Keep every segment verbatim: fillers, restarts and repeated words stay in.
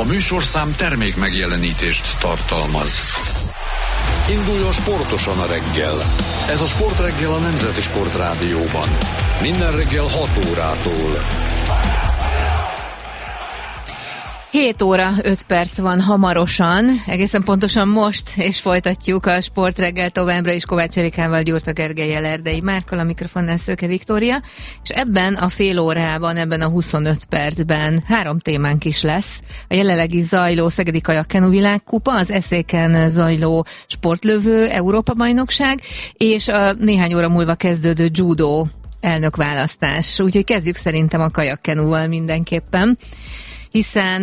műsorszám termék megjelenítést tartalmaz. Induljon sportosan a reggel. Ez a Sportreggel a Nemzeti Sportrádióban. Minden reggel hat órától. hét óra öt perc van hamarosan, egészen pontosan most, és folytatjuk a Sportreggel továbbra is Kovács Erikával, Gyurta Gergellyel, Erdei Márkkal, a mikrofonnál Szőke Viktória, és ebben a fél órában, ebben a huszonöt percben három témánk is lesz. A jelenlegi zajló Szegedi Kajakkenu világkupa, az Eszéken zajló sportlövő Európa-bajnokság, és a néhány óra múlva kezdődő judó elnökválasztás. Úgyhogy kezdjük szerintem a kajakkenúval mindenképpen, hiszen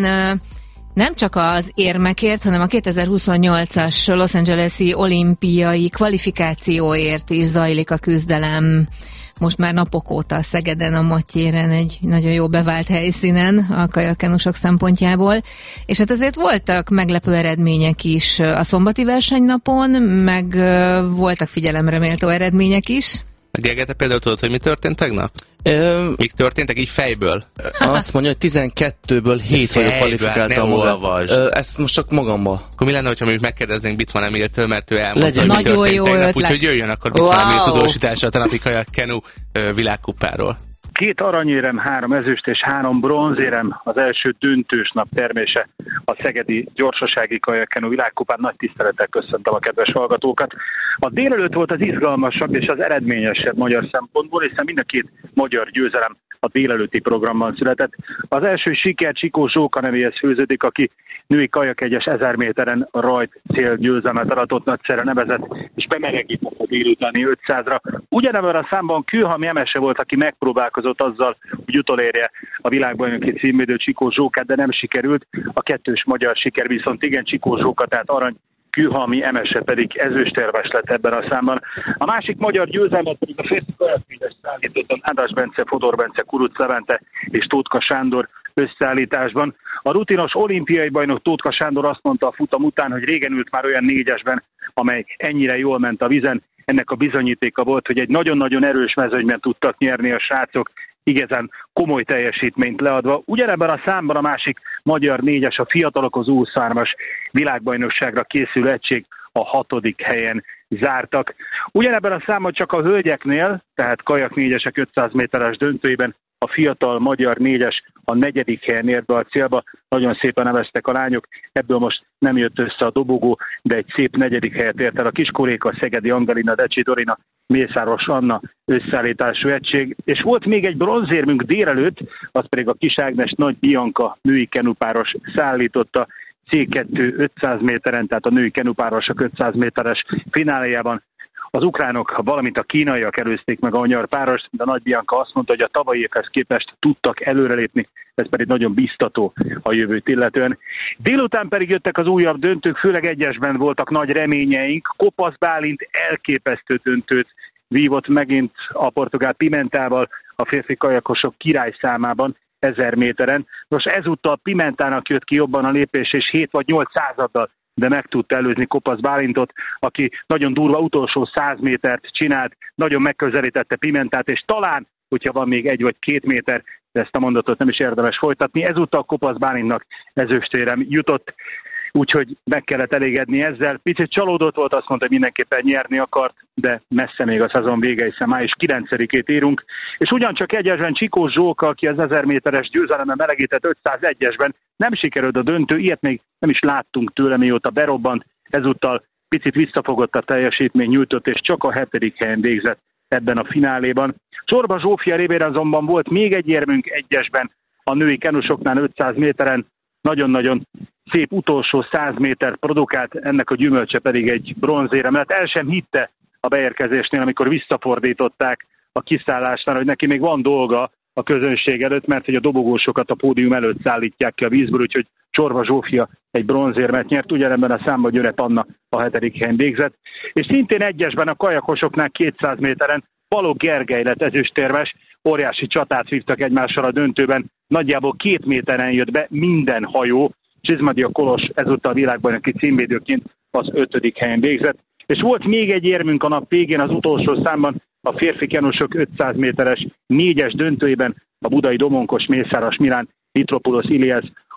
nem csak az érmekért, hanem a kétezer-huszonnyolcas Los Angeles-i olimpiai kvalifikációért is zajlik a küzdelem. Most már napok óta Szegeden, a Matyéren, egy nagyon jó bevált helyszínen a kajakkenusok szempontjából. És hát azért voltak meglepő eredmények is a szombati versenynapon, meg voltak figyelemre méltó eredmények is. Gergely, te például tudod, hogy mi történt tegnap? Ö... Mik történtek így fejből? Azt mondja, hogy tizenkettőből hét vagyok kvalifikáltam magam. Ezt most csak magammal. Akkor mi lenne, hogyha mi megkérdeznénk Bitman Emiltől, mert ő elmondta, legyen. Hogy mi nagyon történt jó tegnap, ötlet. úgyhogy jöjjön akkor Bitman Emil Wow. tudósítása a tenapi kajakkenu világkupáról. Két aranyérem, három ezüst és három bronzérem, az első döntős nap termése a szegedi gyorsasági kajakkenu világkupán. Nagy tisztelettel köszöntöm a kedves hallgatókat. A délelőtt volt az izgalmasabb és az eredményesebb magyar szempontból, hiszen mind a két magyar győzelem a délelőtti programban született. Az első siker Csikó Zsóka nevéhez főződik, aki női kajakegyes ezer méteren rajt cél győzelmet aratott, nagyszerre nevezett, és bemelegített a délutáni ötszázra. Ugyanebben a számban Kőhalmi Emese volt, aki megpróbálkozott azzal, hogy utolérje a világbajnoki címvédő Csikó Zsókát, de nem sikerült. A kettős magyar siker viszont igen, Csikó Zsóka, tehát arany, Kőhalmi Emese pedig ezüstérmes lett ebben a számban. A másik magyar győzelmet pedig a férfi kajakkegyes szállítottan Ádas Bence, Fodor Bence, Kuruc Levente és Tótka Sándor összeállításban. A rutinos olimpiai bajnok Tótka Sándor azt mondta a futam után, hogy régen ült már olyan négyesben, amely ennyire jól ment a vízen. Ennek a bizonyítéka volt, hogy egy nagyon-nagyon erős mezőnyben tudtak nyerni a srácok, igazán komoly teljesítményt leadva. Ugyanebben a számban a másik magyar négyes, a fiatalok az U huszonhármas világbajnokságra készülő egység a hatodik helyen zártak. Ugyanebben a számban csak a hölgyeknél, tehát kajak négyesek ötszáz méteres döntőiben a fiatal magyar négyes a negyedik helyen ért be a célba. Nagyon szépen neveztek a lányok, ebből most nem jött össze a dobogó, de egy szép negyedik helyet ért el a Kiskoréka, Szegedi Angelina, Decsi Dorina, Mészáros Anna összeállítású egység. És volt még egy bronzérmünk délelőtt, az pedig a Kis Ágnes Nagy Bianca női kenupáros szállította cé kettő ötszáz méteren, tehát a női kenupárosok ötszáz méteres fináléjában. Az ukránok, valamint a kínaiak előzték meg a magyar párost, de Nagy Bianca azt mondta, hogy a tavalyi évhez képest tudtak előrelépni, ez pedig nagyon biztató a jövőt illetően. Délután pedig jöttek az újabb döntők, főleg egyesben voltak nagy reményeink. Kopasz Bálint elképesztő döntőt vívott megint a portugál Pimentával a férfi kajakosok királyszámában, ezer méteren. Most ezúttal Pimentának jött ki jobban a lépés, és hét vagy nyolc századdal, de meg tudta előzni Kopasz Bálintot, aki nagyon durva utolsó száz métert csinált, nagyon megközelítette Pimentát, és talán, hogyha van még egy vagy két méter, de ezt a mondatot nem is érdemes folytatni, ezúttal Kopasz Bálintnak ezüstérem jutott, úgyhogy meg kellett elégedni ezzel. Picit csalódott volt, azt mondta, hogy mindenképpen nyerni akart, de messze még a szezon vége, hiszen május kilencedikét írunk. És ugyancsak egyesben Csikó Zsóka, aki az ezer méteres győzelemmel melegített ötszázegyesben, nem sikerült a döntő, ilyet még nem is láttunk tőle, mióta berobbant, ezúttal picit visszafogott a teljesítmény nyújtott, és csak a hetedik helyen végzett ebben a fináléban. Csorba Zsófia révére azonban volt még egy érmünk egyesben, a női kenusoknál ötszáz méteren, nagyon-nagyon szép utolsó száz méter produkált, ennek a gyümölcse pedig egy bronzérem lett. El sem hitte a beérkezésnél, amikor visszafordították a kiszállásnál, hogy neki még van dolga a közönség előtt, mert hogy a dobogósokat a pódium előtt szállítják ki a vízből, úgyhogy Csorba Zsófia egy bronzérmet nyert, ugyanebben a számban Györep Anna a hetedik helyen végzett. És szintén egyesben a kajakosoknál kétszáz méteren Balogh Gergely lett ezüstérmes, óriási csatát vívtak egymással a döntőben, nagyjából két méteren jött be minden hajó, Csizmadia Kolos ezúttal világbajnoki címvédőként az ötödik helyen végzett. És volt még egy érmünk a nap végén, az utolsó számban a férfi kenusok ötszáz méteres négyes döntőjében a budai Domonkos, Mészáros Milán, Mitropoulos Ilias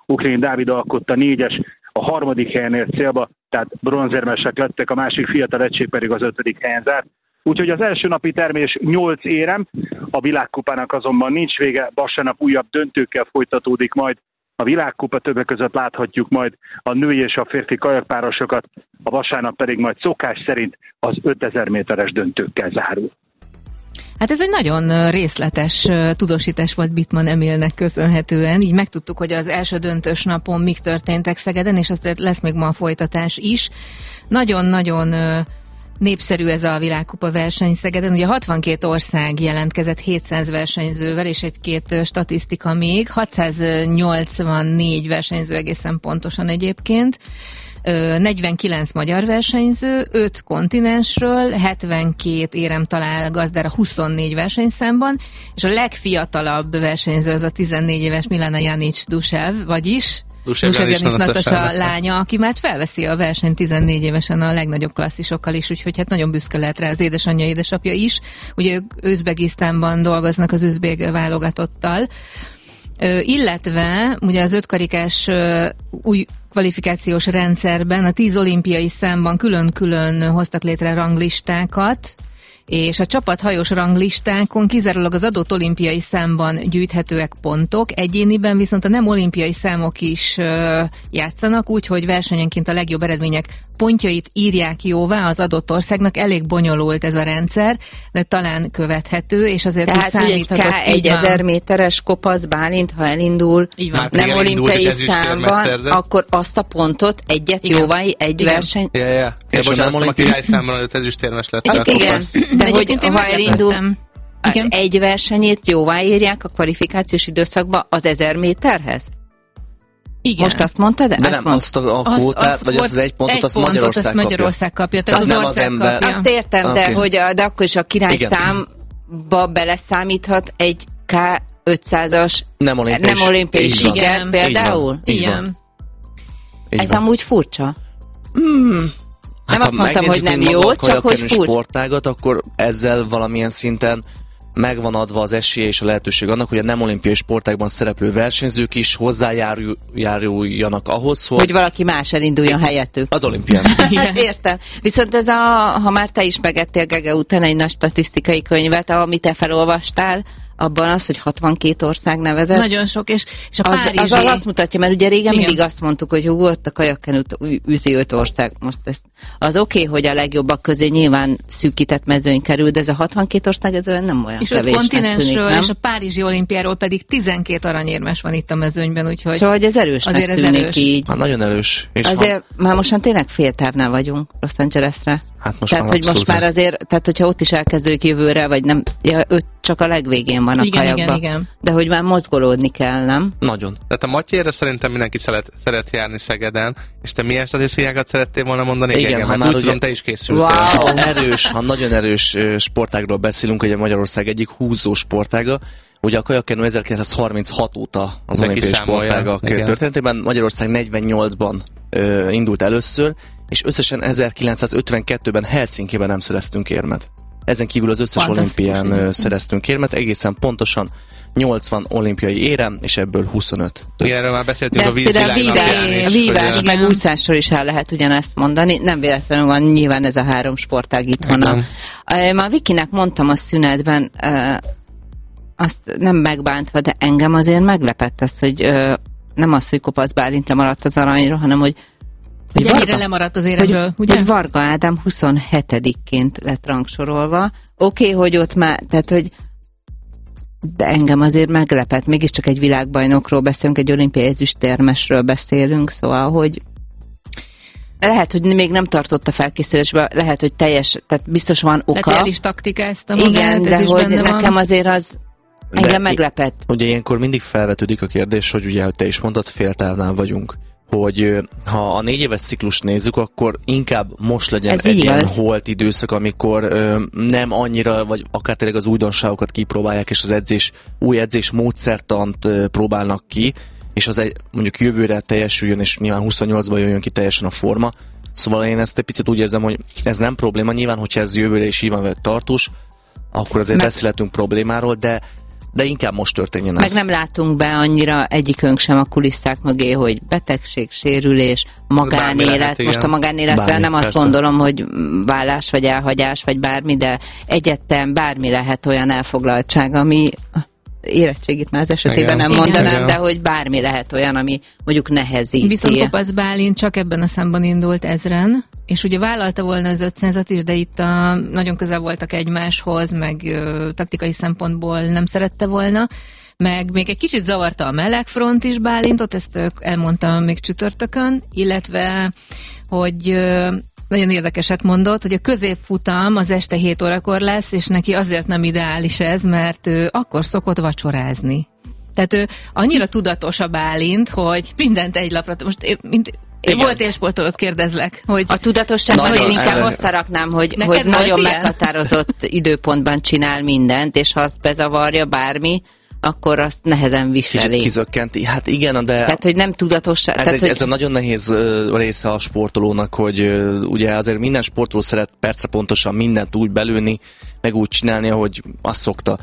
Ukrén Dávid alkotta négyes, a harmadik helyen ért célba, tehát bronzérmesek lettek, a másik fiatal egység pedig az ötödik helyen zárt. Úgyhogy az első napi termés nyolc érem, a világkupának azonban nincs vége, vasárnap újabb döntőkkel folytatódik majd a világkupa, többek között láthatjuk majd a női és a férfi kajakpárosokat, a vasárnap pedig majd szokás szerint az ötezer méteres döntőkkel zárul. Hát ez egy nagyon részletes tudósítás volt Bittmann Emilnek köszönhetően, így megtudtuk, hogy az első döntős napon mik történtek Szegeden, és aztán lesz még ma a folytatás is. Nagyon-nagyon népszerű ez a világkupa verseny Szegeden. Ugye hatvankét ország jelentkezett hétszáz versenyzővel, és egy-két statisztika még. hatszáznyolcvannégy versenyző egészen pontosan egyébként. negyvenkilenc magyar versenyző, öt kontinensről, hetvenkét érem talál gazdára huszonnégy versenyszámban, és a legfiatalabb versenyző az a tizennégy éves Milana Janic Dusev, vagyis Dusev Janic Natasa lánya, aki már felveszi a versenyt tizennégy évesen a legnagyobb klasszisokkal is, úgyhogy hát nagyon büszke lehet rá az édesanyja, édesapja is. Ugye ők Özbegisztánban dolgoznak az üzbég válogatottal, Ö, illetve ugye az ötkarikás ö, új kvalifikációs rendszerben a tíz olimpiai számban külön-külön hoztak létre ranglistákat, és a csapathajós ranglistákon kizárólag az adott olimpiai számban gyűjthetőek pontok, egyéniben viszont a nem olimpiai számok is ö, játszanak, úgyhogy versenyenként a legjobb eredmények pontjait írják jóvá az adott országnak. Elég bonyolult ez a rendszer, de talán követhető, és azért tehát, számíthatott. Tehát, hogy egy ezer méteres Kopasz Bálint, ha elindul nem olimpiai számban, akkor azt a pontot egyet igen. jóvá, egy igen. verseny... Ja, ja. Ja, bocsánat, azt a király számban, hogy ezüstérmes lett. Ezt igen, de hogy ha elindul... Igen. Egy versenyét jóváírják a kvalifikációs időszakban az ezer méterhez? Igen. Most azt mondtad? De nem, mond... azt a, a kvótát, azt, vagy az egy pontot, egy azt pontot Magyarország, azt Magyarország kapja. kapja. Tehát az, az ország ember... kapja. Azt értem, okay. de, hogy a, de akkor is a király igen. számba beleszámíthat egy ká ötszázas nem olimpiai, nem olimpiai siker például? Igen. Ez van. Amúgy furcsa. Hmm. Hát nem azt mondtam, hogy nem jó, csak hogy furcsa. Sportágat, akkor ezzel valamilyen szinten megvan adva az esélye és a lehetőség annak, hogy a nem olimpiai sportágban szereplő versenyzők is hozzájáruljanak ahhoz, hogy... Hogy valaki más elinduljon helyettük. Az olimpián. Hát értem. Viszont ez a, ha már te is megettél Gege után egy nagy statisztikai könyvet, amit te felolvastál, abban az, hogy hatvankét ország nevezett. Nagyon sok, és, és a az, párizsi... Az, az azt mutatja, mert ugye régen igen. mindig azt mondtuk, hogy hú, ott a kajakken űzi öt ország. Most ezt, az oké, okay, hogy a legjobbak közé nyilván szűkített mezőny kerül, de ez a hatvankét ország ez olyan nem olyan és kevésnek öt kontinensről, tűnik, és a párizsi olimpiáról pedig tizenkét aranyérmes van itt a mezőnyben, úgyhogy... Szóval, hogy ez erősnek azért ez tűnik erős. Így. Hát nagyon erős. És azért ha... már mostan tényleg féltávnál vagyunk Los Angelesre. Hát most tehát, hogy most már azért, tehát hogyha ott is elkezdődik jövőre, vagy nem, ja, öt csak a legvégén van a igen, kajakban. Igen, igen. De hogy már mozgolódni kell, nem? Nagyon. Tehát a Matyérre szerintem mindenki szeret, szeret járni Szegeden, és te milyen statisztikákat szerettél volna mondani? Igen, igen, ha már úgy tudom, te is készültél. Wow. Erős, ha nagyon erős sportágról beszélünk, hogy a Magyarország egyik húzó sportága, ugye a kajakkenu ezerkilencszázharminchat óta az olimpiai sportágak történetében, Magyarország negyvennyolcban ö, indult először, és összesen ezerkilencszázötvenkettőben Helsinkiben nem szereztünk érmet. Ezen kívül az összes olimpián ö, szereztünk érmet, egészen pontosan nyolcvan olimpiai érem, és ebből huszonöt. Igen, erről már beszéltünk de a vízvilágnapján. A vívás, meg úszásról is el lehet ugyanezt mondani. Nem véletlenül van nyilván ez a három sportág itthon. Már a Vikinek mondtam a szünetben, uh, azt nem megbántva, de engem azért meglepett az, hogy uh, nem az, hogy Kopasz Bálint lemaradt az aranyra, hanem hogy hogy ugye Varga, lemaradt az éremről, hogy, ugye? Hogy Varga Ádám huszonhetedikként lett rangsorolva. Oké, okay, hogy ott már, tehát hogy de engem azért meglepett, mégiscsak egy világbajnokról beszélünk, egy olimpiai ezüstérmesről beszélünk, szóval, hogy lehet, hogy még nem tartott a felkészülésbe, lehet, hogy teljes, tehát biztos van oka. Tehát el is taktikázta magát, igen, de ez hogy is nekem van. Azért az engem meglepett. Ugye ilyenkor mindig felvetődik a kérdés, hogy ugye, hogy te is mondtad, féltávnál vagyunk, hogy ha a négy éves ciklust nézzük, akkor inkább most legyen ez egy ilyen holt időszak, amikor ö, nem annyira, vagy akár tényleg az újdonságokat kipróbálják, és az edzés, új edzés módszertant ö, próbálnak ki, és az egy, mondjuk jövőre teljesüljön, és nyilván huszonnyolcban jöjjön ki teljesen a forma. Szóval én ezt egy picit úgy érzem, hogy ez nem probléma, nyilván, hogyha ez jövőre is így van vett tartós, akkor azért Meg... beszélhetünk problémáról, de de inkább most történjen Meg ez. nem látunk be annyira egyikünk sem a kulisszák mögé, hogy betegség, sérülés, magánélet. Lehet, Most a magánéletre bármi, nem azt persze. gondolom, hogy vállás vagy elhagyás, vagy bármi, de egyetem bármi lehet olyan elfoglaltság, ami érettségit már az esetében Igen. nem mondanám, Igen. de hogy bármi lehet olyan, ami mondjuk nehezíti. Viszont Kopasz Bálint csak ebben a számban indult ezren, és ugye vállalta volna az ötszázat is, de itt a, nagyon közel voltak egymáshoz, meg ö, taktikai szempontból nem szerette volna, meg még egy kicsit zavarta a melegfront is Bálintot, ezt ők elmondtam még csütörtökön, illetve, hogy ö, nagyon érdekeset mondott, hogy a középfutam az este hét órakor lesz, és neki azért nem ideális ez, mert ő akkor szokott vacsorázni. Tehát ő annyira tudatos a Bálint, hogy mindent egy lapra, most én, mint én volt élsportolót kérdezlek, hogy... A tudatosságot Nagyon én inkább erre- hozzáraknám, hogy, Neked hogy volt nagyon ilyen? meghatározott időpontban csinál mindent, és ha azt bezavarja bármi, akkor azt nehezen Kicsit viseli. kizökkenti. Hát igen, de Tehát, hogy nem tudatosság. ez, Tehát, egy, hogy... ez a nagyon nehéz ö, része a sportolónak, hogy ö, ugye azért minden sportoló szeret percre pontosan mindent úgy belőni, meg úgy csinálni, ahogy azt szokta.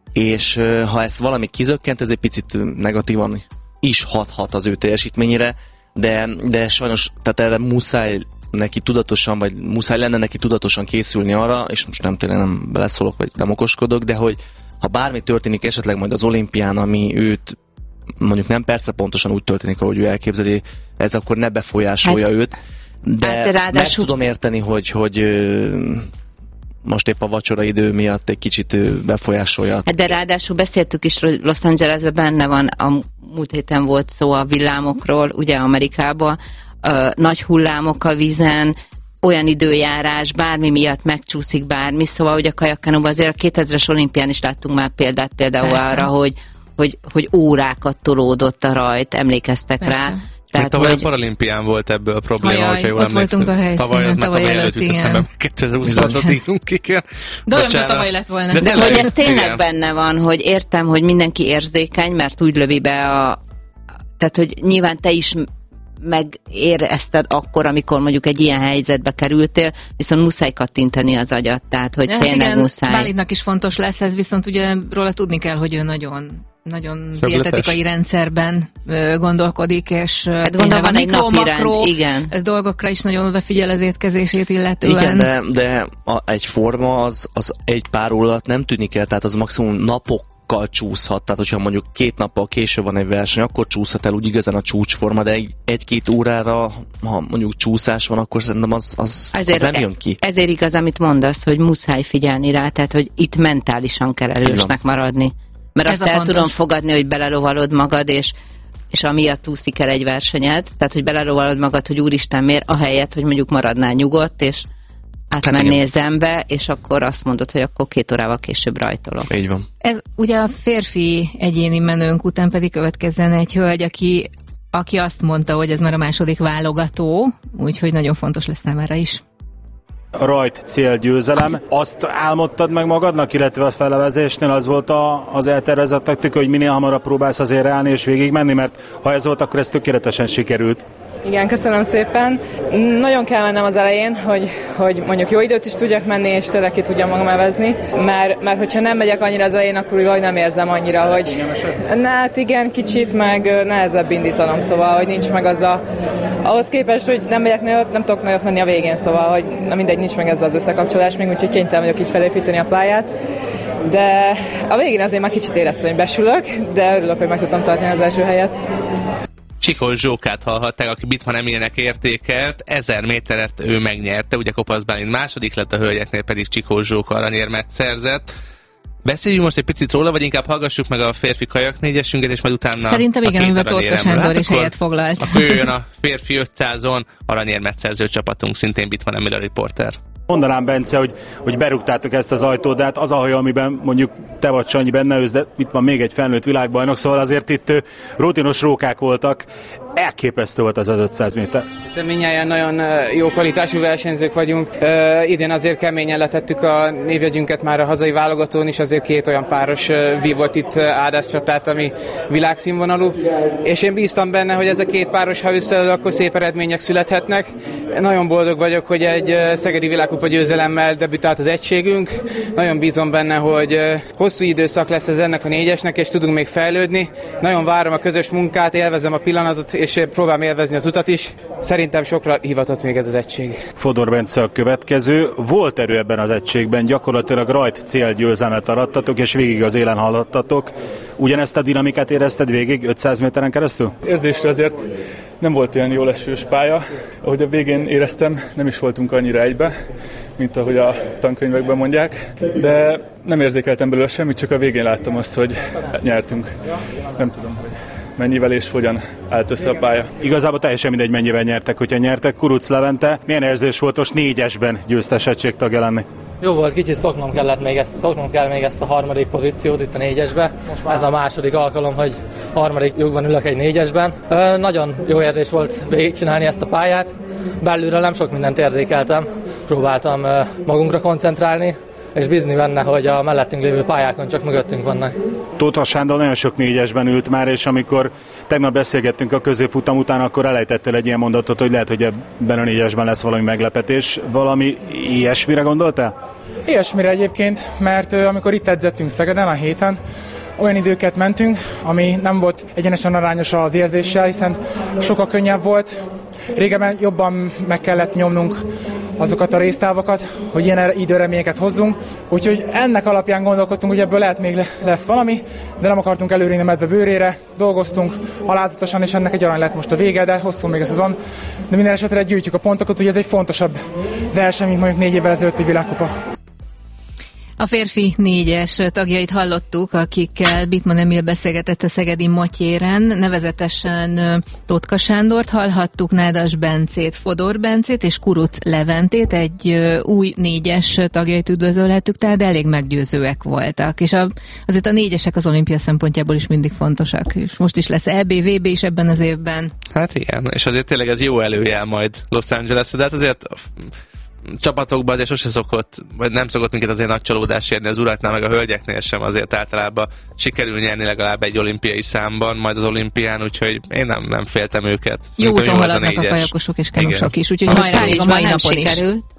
És ö, ha ezt valami kizökkent, ez egy picit ö, negatívan is hathat az ő teljesítményére, de, de sajnos, tehát erre muszáj neki tudatosan, vagy muszáj lenne neki tudatosan készülni arra, és most nem tényleg nem beleszólok, vagy nem okoskodok, de hogy ha bármi történik esetleg majd az olimpián, ami őt mondjuk nem percre pontosan úgy történik, ahogy ő elképzeli, ez akkor ne befolyásolja hát, őt, de hát ráadásul... meg ráadásul- tudom érteni, hogy, hogy ö, most épp a vacsora idő miatt egy kicsit ö, befolyásolja. Hát de ráadásul beszéltük is, hogy Los Angelesben benne van, a múlt héten volt szó a villámokról, ugye Amerikában, ö, nagy hullámok a vízen, olyan időjárás, bármi miatt megcsúszik bármi, szóval hogy a kajakkenóban azért a kétezres olimpián is láttunk már példát például Persze. arra, hogy, hogy, hogy órákat tolódott a rajt, emlékeztek Persze. rá. Meg Tehát, tavaly hogy a paralimpián volt ebből a probléma, Ajaj, hogyha jól ott emlékszem. voltunk a helyszínen, Tavaly az már tavaly tavaly előtt, előtt jut igen. eszembe, kétezer-huszonhatot írunk, igen. De olyan, mint Bocsánat. tavaly lett volna. De De tényleg, hogy ez tényleg igen. benne van, hogy értem, hogy mindenki érzékeny, mert úgy lövi be a... Tehát, hogy nyilván te is megérezted akkor, amikor mondjuk egy ilyen helyzetbe kerültél, viszont muszáj kattintani az agyat, tehát, hogy Hát tényleg igen, muszáj. Bálintnak is fontos lesz ez, viszont ugye róla tudni kell, hogy ő nagyon nagyon Szögletes. dietetikai rendszerben ö, gondolkodik, és Hát tényleg gondolom, a van egy mikro, napirend, makro igen. dolgokra is nagyon odafigyel az étkezését illetően. Igen, de, de a, egy forma az, az egy pár óra alatt nem tűnik el, tehát az maximum napokkal csúszhat, tehát hogyha mondjuk két nappal később van egy verseny, akkor csúszhat el úgy igazán a csúcsforma, de egy, egy-két órára, ha mondjuk csúszás van, akkor szerintem az, az, az nem jön ki. Ezért igaz, amit mondasz, hogy muszáj figyelni rá, tehát, hogy itt mentálisan kell erősnek maradni. Mert Ez azt a el fontos. tudom fogadni, hogy belelovalod magad, és, és amiatt úszik el egy versenyed, tehát, hogy belelovalod magad, hogy úristen miért, ahelyett, hogy mondjuk maradnál nyugodt, és átmennél Hát zembe, és akkor azt mondod, hogy akkor két órával később rajtolok. Így van. Ez ugye a férfi egyéni menőnk után pedig következzen egy hölgy, aki, aki azt mondta, hogy ez már a második válogató, úgyhogy nagyon fontos lesz számára is. Rajt cél győzelem. Azt álmodtad meg magadnak, illetve a felevezésnél az volt a, az eltervezett taktika, hogy minél hamarabb próbálsz azért állni és végigmenni, mert ha ez volt, akkor ez tökéletesen sikerült. Igen, köszönöm szépen. Nagyon kell mennem az elején, hogy, hogy mondjuk jó időt is tudjak menni, és tényleg ki tudjam magam evezni, mert, mert hogyha nem megyek annyira az elején, akkor úgy nem érzem annyira, hogy... Na, hát igen, kicsit, meg nehezebb indítanom, szóval, hogy nincs meg az a... Ahhoz képest, hogy nem megyek nagyot, nem tudok nagyot menni a végén, szóval, hogy na mindegy, nincs meg ez az összekapcsolás, még úgyhogy kénytelen vagyok így felépíteni a pályát. De a végén azért már kicsit éreztem, hogy besülök, de örülök, hogy meg tudtam tartani az első helyet. Csikós Zsókát hallhatták, aki Bitman Emilnek értékelt, ezer méteret ő megnyerte, ugye Kopasz Bálint második lett, a hölgyeknél pedig Csikós Zsóka aranyérmet szerzett. Beszéljünk most egy picit róla, vagy inkább hallgassuk meg a férfi kajak négyesünket, és majd utána Szerintem a igen, két amiben Torka aranyéremről. Sándor is akkor- helyet foglalt. Akkor jöjjön a férfi ötszázon aranyérmet szerző csapatunk, szintén Bitman Emil a riporter. Mondanám, Bence, hogy, hogy berúgtátok ezt az ajtót, de hát az a hajó, amiben mondjuk te vagy Sanyi benne ősz, de itt van még egy felnőtt világbajnok, szóval azért itt ö, rutinos rókák voltak. elképesztő volt az az ötszáz méter. De mindnyáján nagyon jó kvalitású versenyzők vagyunk. Uh, idén azért keményen letettük a névjegyünket már a hazai válogatón is, azért két olyan páros uh, vívott itt uh, Ádász csatát, ami világszínvonalú. És én bíztam benne, hogy ez a két páros, ha összeáll, akkor szép eredmények születhetnek. Nagyon boldog vagyok, hogy egy uh, szegedi világkupa győzelemmel debütált az egységünk. Nagyon bízom benne, hogy uh, hosszú időszak lesz ez ennek a négyesnek, és tudunk még fejlődni. Nagyon várom a közös munkát, élvezem a pillanatot, és próbálom élvezni az utat is. Szerintem sokra hivatott még ez az egység. Fodor Bence a következő. Volt erő ebben az egységben, gyakorlatilag rajt célgyőzelmet arattatok, és végig az élen haladtatok. Ugyanezt a dinamikát érezted végig ötszáz méteren keresztül? Érzésre azért nem volt olyan jól esős pálya. Ahogy a végén éreztem, nem is voltunk annyira egybe, mint ahogy a tankönyvekben mondják, de nem érzékeltem belőle semmit, csak a végén láttam azt, hogy nyertünk. Nem tudom, hogy mennyivel és hogyan állt össze a pálya. Igazából teljesen mindegy, mennyivel nyertek, hogyha nyertek. Kuruc Levente, milyen érzés volt most négyesben győztes egységtagja lenni? Jó volt, kicsit szoknom kellett még ezt, szoknom kell még ezt a harmadik pozíciót itt a négyesbe. Ez a második alkalom, hogy harmadik lyukban ülök egy négyesben. Ö, nagyon jó érzés volt végigcsinálni ezt a pályát. Belülről nem sok mindent érzékeltem. Próbáltam ö, magunkra koncentrálni, és bízni benne, hogy a mellettünk lévő pályákon csak mögöttünk vannak. Tóth Sándor nagyon sok négyesben ült már, és amikor tegnap beszélgettünk a középfutam után, akkor elejtettél egy ilyen mondatot, hogy lehet, hogy ebben a négyesben lesz valami meglepetés. Valami ilyesmire gondoltál? Ilyesmire egyébként, mert amikor itt edzettünk Szegeden a héten, olyan időket mentünk, ami nem volt egyenesen arányos az érzéssel, hiszen sokkal könnyebb volt. Régebben jobban meg kellett nyomnunk azokat a résztávokat, hogy ilyen időreményeket hozzunk. Úgyhogy ennek alapján gondolkodtunk, hogy ebből lehet még lesz valami, de nem akartunk előrén a medve bőrére, dolgoztunk alázatosan, és ennek egy arany lett most a vége, de hosszú még a szezon. De minden esetre gyűjtjük a pontokat, hogy ez egy fontosabb verseny, mint mondjuk négy évvel ezelőtti világkupa. A férfi négyes tagjait hallottuk, akikkel Bittmann Emil beszélgetett a szegedi Matyéren, nevezetesen Totka Sándort hallhattuk, Nádas Bencét, Fodor Bencét és Kuruc Leventét, egy új négyes tagjait üdvözölhettük, tehát elég meggyőzőek voltak, és a, azért a négyesek az olimpia szempontjából is mindig fontosak, és most is lesz é bé, vé bé is ebben az évben. Hát igen, és azért tényleg ez jó előjel majd Los Angelesre, de hát azért csapatokban azért sose szokott, vagy nem szokott minket azért nagy csalódás érni az uraknál, meg a hölgyeknél sem, azért általában sikerül nyerni legalább egy olimpiai számban, majd az olimpián, úgyhogy én nem, nem féltem őket. Jó úton haladnak a kajakosok és kenusok is, úgyhogy hajrá a mai napon is.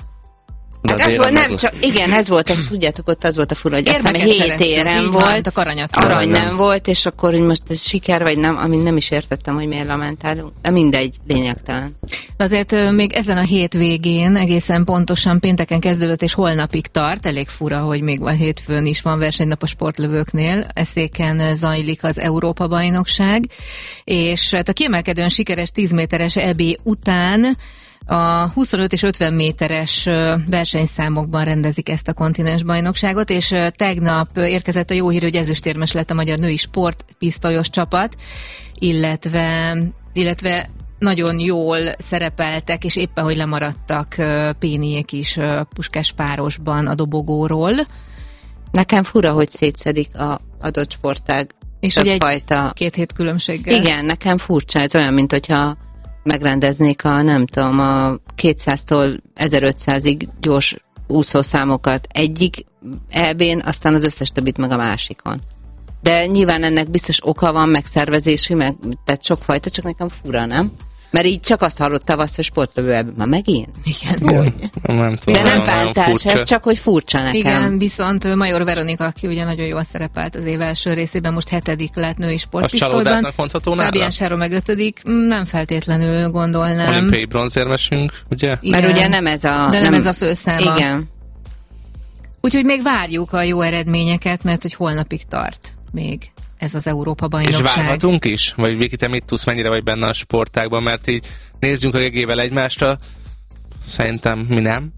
Hát ez volt, nem csak, igen, ez volt, tudjátok, ott az volt a fura, hogy azt hiszem hét érem volt, arany nem volt, és akkor, hogy most ez siker, vagy nem, amit nem is értettem, hogy miért lamentálunk, de mindegy, lényegtelen. De azért még ezen a hét végén egészen pontosan pénteken kezdődött, és holnapig tart, elég fura, hogy még van hétfőn is van versenynap a sportlövőknél, Eszéken zajlik az Európa-bajnokság, és hát a kiemelkedően sikeres tíz méteres é bé után a huszonöt és ötven méteres versenyszámokban rendezik ezt a kontinensbajnokságot, és tegnap érkezett a jó hír, hogy ezüstérmes lett a magyar női sportpisztolyos csapat, illetve, illetve nagyon jól szerepeltek, és éppen, hogy lemaradtak Péniék is Puskás párosban a dobogóról. Nekem fura, hogy szétszedik a adott sportág. És hogy egy fajta... két hét különbséggel. Igen, nekem furcsa, ez olyan, mint hogyha megrendeznék a, nem tudom, a kétszáztól ezerötszázig gyors úszószámokat egyik é bén, aztán az összes többit meg a másikon. De nyilván ennek biztos oka van, megszervezési, meg, tehát sokfajta, csak nekem fura, nem? Mert így csak azt hallott tavasz, hogy sportlövő ebben. Már megint? Igen. Nem tudom, de nem bántás, ez csak, hogy furcsa nekem. Igen, viszont Major Veronika, aki ugye nagyon jól szerepelt az év első részében, most hetedik lett női sportpisztolyban. Az csalódásnak mondható nála? Fabián Sáro meg ötödik, nem feltétlenül gondolnám. Olimpiai bronzérmesünk, ugye? Igen. Mert ugye nem ez a... De nem, nem ez a főszáma. Igen. Úgyhogy még várjuk a jó eredményeket, mert hogy holnapig tart még ez az Európa-bajnokság. És várhatunk is? Vagy Viki, te mit tudsz, mennyire vagy benne a sportágban? Mert így nézzünk a gegével egymásra, szerintem mi nem.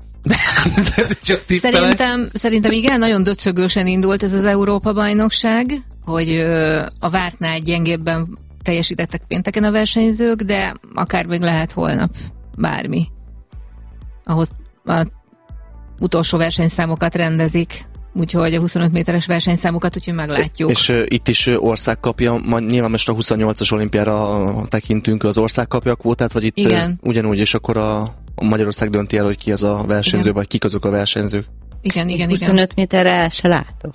Csak szerintem, szerintem igen, nagyon döcögősen indult ez az Európa-bajnokság, hogy a vártnál gyengébben teljesítettek pénteken a versenyzők, de akár még lehet holnap bármi. Ahhoz a utolsó versenyszámokat rendezik. úgyhogy a huszonöt méteres versenyszámokat, úgyhogy meglátjuk. És uh, itt is uh, ország kapja, ma, nyilván most a huszonnyolcas olimpiára tekintünk, az ország kapja a kvótát, vagy itt uh, ugyanúgy, és akkor a, a Magyarország dönti el, hogy ki az a versenyző, igen. vagy kik azok a versenyzők. Igen, igen, huszonöt igen. méterre el se látok.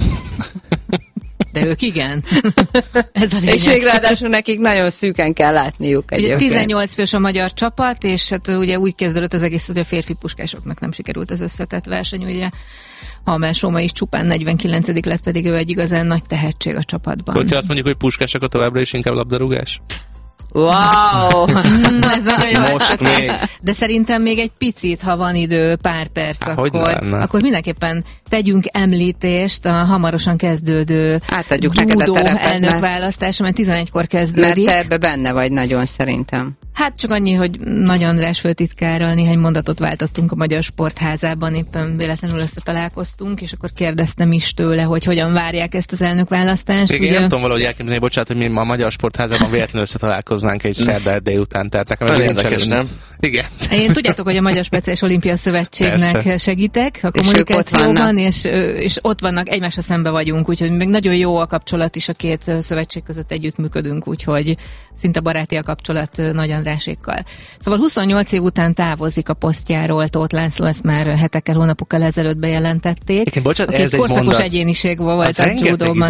De ők igen. Ez a lényeg. És még ráadásul nekik nagyon szűken kell látniuk egyébként. tizennyolc fős a magyar csapat, és hát ugye úgy kezdődött az egész, hogy a férfi puskásoknak nem sikerült az összetett verseny, ugye Halmár Soma is csupán negyvenkilencedik lett, pedig ő egy igazán nagy tehetség a csapatban. Hogyha azt mondjuk, hogy puskás, akkor továbbra is inkább labdarúgás? Wow! mm, ez nagyon jó. Most még. De szerintem még egy picit, ha van idő, pár perc, Há, akkor, akkor mindenképpen tegyünk említést a hamarosan kezdődő judó elnökválasztás, mert tizenegykor kezdődik. Mert te ebbe benne vagy nagyon szerintem. Hát csak annyi, hogy Nagy András főtitkárral néhány mondatot váltottunk a Magyar Sportházában, éppen véletlenül összetalálkoztunk, és akkor kérdeztem is tőle, hogy hogyan várják ezt az elnökválasztást. Még ugye... én nem tudom valahogy elképzelni, bocsánat, hogy mi ma a Magyar Sportházában véletlenül összetalálkoznánk egy szerda délután, tehát nekem ez érdekes, nem? Igen. Én tudjátok, hogy a Magyar Speciális Olimpia Szövetségnek Persze. segítek a kommunikációban, és, és ott vannak, egymásra szembe vagyunk, úgyhogy még nagyon jó a kapcsolat is, a két szövetség között együttműködünk, úgyhogy szinte baráti a kapcsolat Nagy Andrásékkal. Szóval huszonnyolc év után távozik a posztjáról Tóth László, ezt már hetekkel, hónapokkal ezelőtt bejelentették. Igen, bocsánat, aki ez egy korszakos mondat. egyéniség volt a judóban.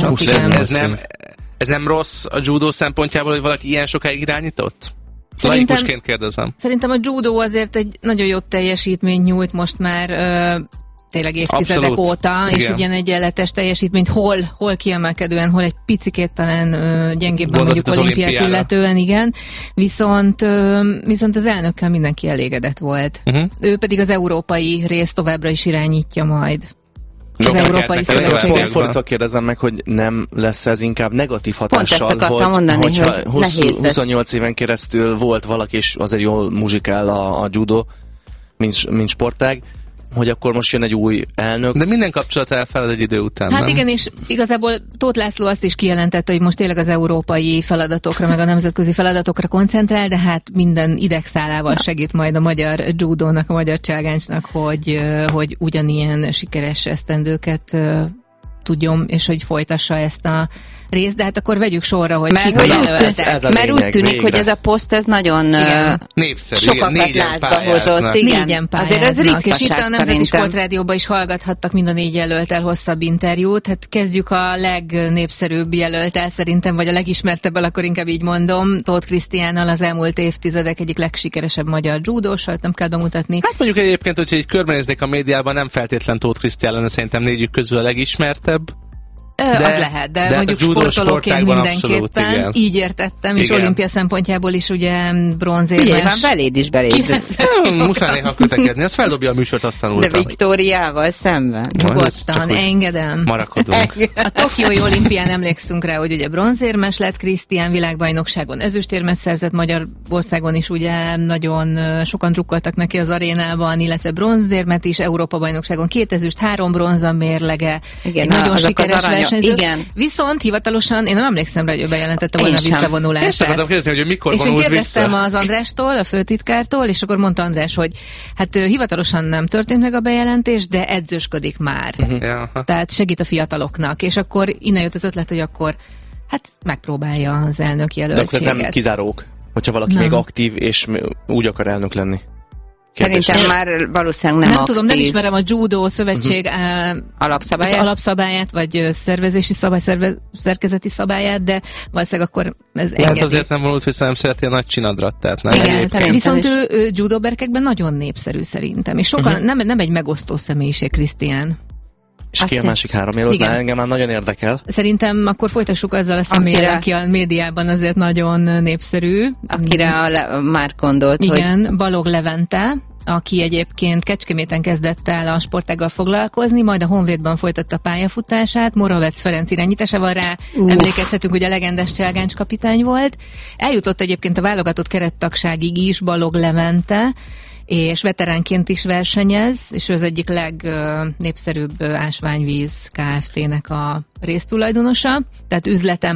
Ez nem, ez nem rossz a judó szempontjából, hogy valaki ilyen sokáig irányított? Laikusként kérdezem. Szerintem a judó azért egy nagyon jó teljesítményt nyújt most már ö, tényleg évtizedek Abszolút. óta, igen. és ilyen egyenletes teljesítményt hol, hol kiemelkedően, hol egy picikét talán ö, gyengébben mondjuk olimpiát illetően, igen. Viszont, ö, viszont az elnökkel mindenki elégedett volt. Uh-huh. Ő pedig az európai részt továbbra is irányítja majd. Az Európai Szövetséget. Fordítva kérdezem meg, hogy nem lesz ez inkább negatív hatással, Pont ezt akartam hogy, mondani, hogyha hogy húsz, huszonnyolc éven keresztül volt valaki, és azért jól muzsikál a, a judo, mint, mint sportág, hogy akkor most jön egy új elnök. De minden kapcsolat elfeled egy idő után, Hát nem? igen, és igazából Tóth László azt is kijelentette, hogy most tényleg az európai feladatokra, meg a nemzetközi feladatokra koncentrál, de hát minden idegszálával segít majd a magyar judónak, a magyar cságáncsnak, hogy, hogy ugyanilyen sikeres esztendőket tudjon, és hogy folytassa ezt a részt, de hát akkor vegyük sorra, hogy mert kik a jelöltek. Mert úgy tűnik, végre. hogy ez a poszt, ez nagyon igen. népszerű, sokakat lázba hozott. Igen. Négyen Azért ez ritkaság és itt a Nemzeti szerintem. Sportrádióban is hallgathattak mind a négy jelöltel hosszabb interjút. Hát kezdjük a legnépszerűbb jelöltel szerintem, vagy a legismertebbel, akkor inkább így mondom, Tóth Krisztiánnal, az elmúlt évtizedek egyik legsikeresebb magyar judósat, nem kell bemutatni. Hát mondjuk egyébként, hogyha így körbenéznék a médiában, nem feltétlen Tóth Krisztián lenne szerintem négyük közül a legismertebb. De, az lehet, de, de mondjuk sportolóként mindenképpen abszolút, így értettem, és igen. olimpia szempontjából is ugye bronzérmes. Ugye, már beléd is beléd. Muszáj néha kötekedni, az feldobja a műsort, azt tanultam. De Viktóriával szemben. Nyugodtan, engedem. Marakodunk. A tokiói olimpián emlékszünk rá, hogy ugye bronzérmes lett Krisztián, világbajnokságon ezüstérmet szerzett, Magyarországon is ugye nagyon sokan drukkoltak neki az arénában, illetve bronzérmet is, Európa-bajnokságon két ezüst, három bronza mérlege. Igen, nagyon sikeres versenyző. Igen. Viszont hivatalosan én nem emlékszem rá, hogy ő bejelentette volna a visszavonulását. Ezt akartam kérdezni, hogy mikor és vonult én kérdeztem vissza? az Andrástól, a főtitkártól, és akkor mondta András, hogy hát hivatalosan nem történt meg a bejelentés, de edzősködik már. Uh-huh. Ja. Tehát segít a fiataloknak. És akkor innen jött az ötlet, hogy akkor hát megpróbálja az elnök jelöltséget. De akkor ez nem kizárók, hogyha valaki nem. még aktív, és úgy akar elnök lenni. Kérdésem. Szerintem már valószínűleg nem Nem aktív. tudom, nem ismerem a Judo Szövetség uh-huh. alapszabályát? alapszabályát, vagy szervezési szabály, szervez, szerkezeti szabályát, de valószínűleg akkor ez engedi. Hát azért nem vonult vissza, nem szereti a nagy csinadrat, tehát nem. Igen, viszont ő, ő judoberkekben nagyon népszerű szerintem, és sokan, uh-huh. nem, nem egy megosztó személyiség Krisztián. És ki a másik három jelölt? Már engem már nagyon érdekel. Szerintem akkor folytassuk azzal a személlyel, aki a médiában azért nagyon népszerű. Akire a le- már gondolt, igen, hogy... Balog Levente, aki egyébként Kecskeméten kezdett el a sportággal foglalkozni, majd a Honvédban folytatta a pályafutását, Moravec Ferenc irányításával rá Uf. emlékezhetünk, hogy a legendás cselgáncs kapitány volt. Eljutott egyébként a válogatott kerettagságig is Balog Levente, és veteránként is versenyez, és ő az egyik legnépszerűbb ásványvíz Kft-nek a résztulajdonosa, tehát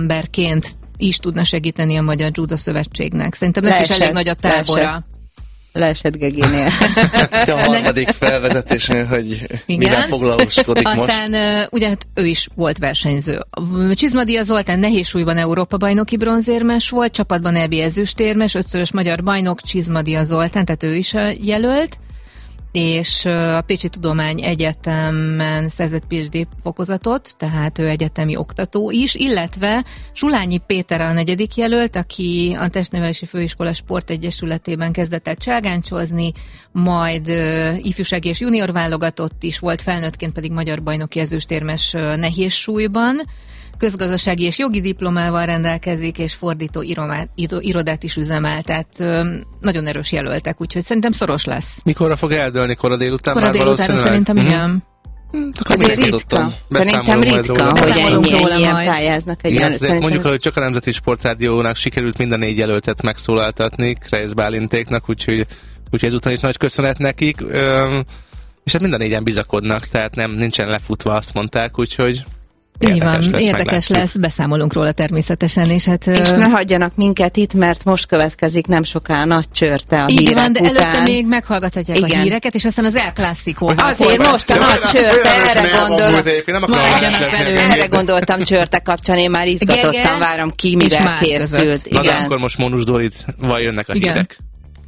üzletemberként is tudna segíteni a Magyar Judo Szövetségnek. Szerintem neki is elég nagy a tábora. leesett Gegénél. Te a harmadik felvezetésnél, hogy mivel foglalkoskodik most. Aztán ugye hát ő is volt versenyző. Csizmadia Zoltán nehézsúlyban Európa-bajnoki bronzérmes volt, csapatban é bé ezüstérmes, ötszörös magyar bajnok Csizmadia Zoltán, tehát ő is jelölt, és a Pécsi Tudomány Egyetemen szerzett pé há dé fokozatot, tehát ő egyetemi oktató is, illetve Sulányi Péter a negyedik jelölt, aki a Testnevelési Főiskola Sportegyesületében kezdett el cselgáncsozni, majd uh, ifjúsági és junior válogatott is volt, felnőttként pedig magyar bajnoki ezüstérmes uh, nehéz súlyban. Közgazdasági és jogi diplomával rendelkezik, és fordító iromát, irodát is üzemel, tehát ö, nagyon erős jelöltek, úgyhogy szerintem szoros lesz. Mikorra fog eldőlni? Kora délután? Kora délután szerintem mm-hmm. igen. Azért ritka. Szerintem ritka, hogy ennyi, ennyien pályáznak egy ilyen. Mondjuk, hogy csak a Nemzeti Sportrádiónak sikerült minden négy jelöltet megszólaltatni, Kreisz Bálintéknak, úgyhogy, úgyhogy ezután is nagy köszönet nekik. Üm, és hát minden négyen bizakodnak, tehát nem, nincsen lefutva, azt mondták, úgyhogy így van, lesz, érdekes lesz, beszámolunk róla természetesen. És, hát, és ne hagyjanak minket itt, mert most következik nem soká a nagy csörte a így hírek van, de után. Előtte még meghallgathatják igen. a híreket, és aztán az El Clásico. Azért most a nagy csörte, erre gondoltam. Erre gondoltam csörte kapcsán, én már izgatottan várom ki, mivel készült. Na de akkor most Mónus Dorit, vaj jönnek a igen. hírek.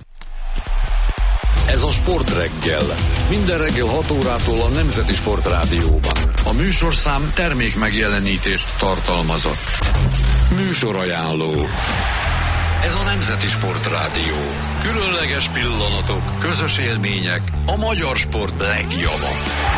Ez a Sportreggel. Minden reggel hat órától a Nemzeti Sportrádióban. A műsorszám termék megjelenítést tartalmazott. Műsorajánló. Ez a Nemzeti Sportrádió. Különleges pillanatok, közös élmények, a magyar sport legjava.